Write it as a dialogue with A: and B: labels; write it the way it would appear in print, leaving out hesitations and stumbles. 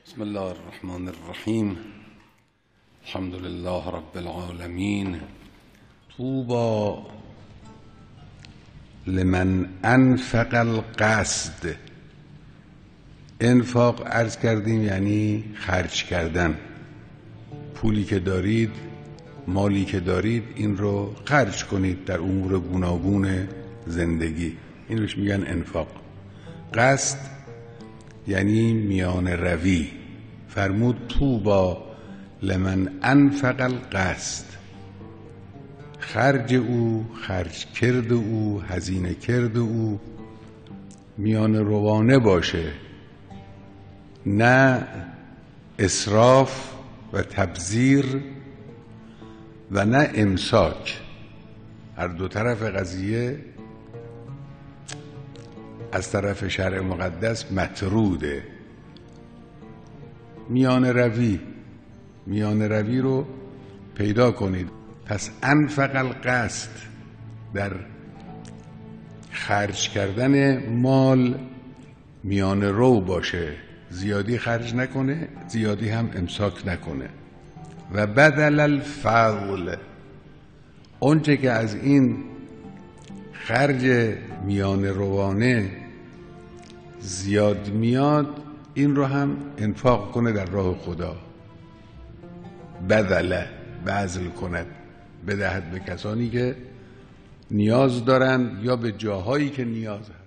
A: بسم الله الرحمن الرحیم. الحمد لله رب العالمین. طوبی لمن انفق القصد. انفاق عرض کردیم یعنی خرج کردن. پولی که دارید، مالی که دارید، این رو خرج کنید در امور گوناگون زندگی. این روش میگن انفاق. قصد یعنی میان روی. فرمود طوبی لمن انفق القصد. خرج او، خرج کرد او، هزینه کرد او میان روانه باشه، نه اسراف و تبذیر و نه امساک. هر دو طرف قضیه از طرف شرع مقدس مطروده. میان روی رو پیدا کنید. پس انفق القصد، در خرج کردن مال میان رو باشه، زیادی خرج نکنه، زیادی هم امساک نکنه. و بدل الفضل، اونچه که از این خرج میان روانه زیاد میاد، این رو هم انفاق کنه در راه خدا. بذل کند، بدهد به کسانی که نیاز دارن یا به جاهایی که نیاز هست.